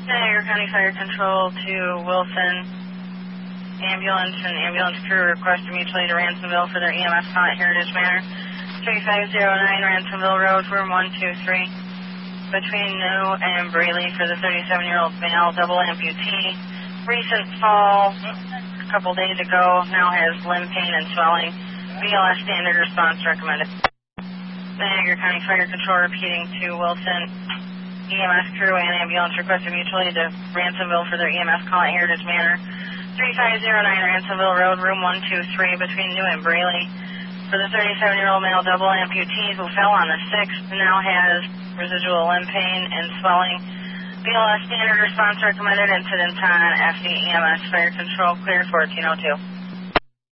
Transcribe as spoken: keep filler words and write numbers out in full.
Niagara County Fire Control to Wilson. Ambulance and ambulance crew requested mutually to Ransomville for their E M S call at Heritage Manor. thirty-five oh nine Ransomville Road, room one two three. Between New and Braley for the thirty-seven-year-old male, double amputee. Recent fall a couple days ago, now has limb pain and swelling. B L S standard response recommended. Niagara County Fire Control repeating to Wilson. E M S crew and ambulance requested mutually to Ransomville for their E M S call at Heritage Manor. thirty-five oh nine Ransomville Road, room one two three, between New and Braley. For the thirty-seven-year-old male double amputee who fell on the sixth and now has residual limb pain and swelling. B L S standard response recommended. Incident on F D E M S Fire Control clear fourteen oh two.